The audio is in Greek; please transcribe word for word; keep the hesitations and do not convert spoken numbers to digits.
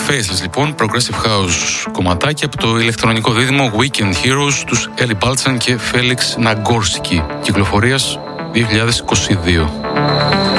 Faceless λοιπόν, Progressive House κομματάκι από το ηλεκτρονικό δίδυμο Weekend Heroes τους Ellie Balchan και Felix Nagorski, κυκλοφορίας δύο χιλιάδες είκοσι δύο.